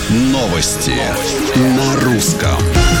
Новости на русском.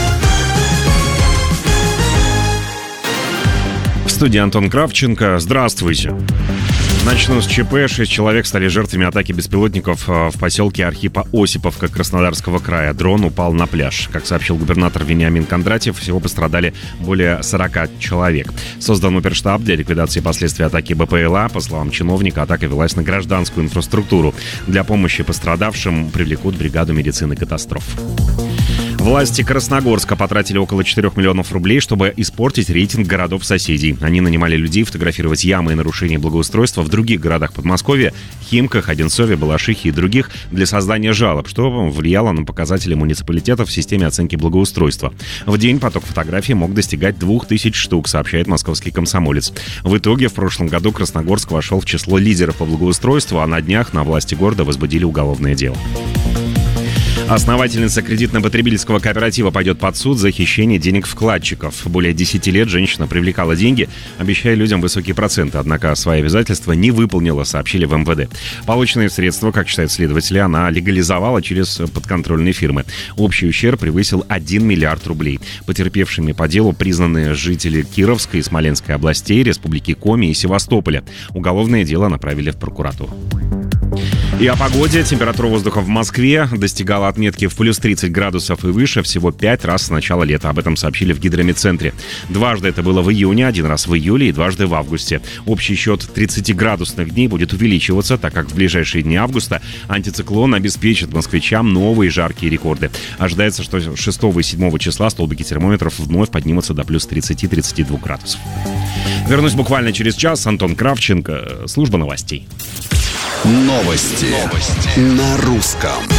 В студии Антон Кравченко. Здравствуйте. Начну с ЧП. 6 человек стали жертвами атаки беспилотников в поселке Архипа-Осиповка Краснодарского края. Дрон упал на пляж. Как сообщил губернатор Вениамин Кондратьев, всего пострадали более 40 человек. Создан оперштаб для ликвидации последствий атаки БПЛА. По словам чиновника, атака велась на гражданскую инфраструктуру. Для помощи пострадавшим привлекут бригаду медицины катастроф. Власти Красногорска потратили около 4 миллионов рублей, чтобы испортить рейтинг городов-соседей. Они нанимали людей фотографировать ямы и нарушения благоустройства в других городах Подмосковья, Химках, Одинцове, Балашихе и других для создания жалоб, что влияло на показатели муниципалитетов в системе оценки благоустройства. В день поток фотографий мог достигать 2000 штук, сообщает московский «Комсомолец». В итоге в прошлом году Красногорск вошел в число лидеров по благоустройству, а на днях на власти города возбудили уголовное дело. Основательница кредитно-потребительского кооператива пойдет под суд за хищение денег вкладчиков. Более 10 лет женщина привлекала деньги, обещая людям высокие проценты, однако свои обязательства не выполнила, сообщили в МВД. Полученные средства, как считают следователи, она легализовала через подконтрольные фирмы. Общий ущерб превысил 1 миллиард рублей. Потерпевшими по делу признаны жители Кировской и Смоленской областей, Республики Коми и Севастополя. Уголовное дело направили в прокуратуру. И о погоде. Температура воздуха в Москве достигала отметки в плюс 30 градусов и выше всего 5 раз с начала лета. Об этом сообщили в гидрометцентре. Дважды это было в июне, один раз в июле и дважды в августе. Общий счет 30-градусных дней будет увеличиваться, так как в ближайшие дни августа антициклон обеспечит москвичам новые жаркие рекорды. Ожидается, что 6 и 7 числа столбики термометров вновь поднимутся до плюс 30-32 градусов. Вернусь буквально через час. Антон Кравченко, служба новостей. Новости на русском.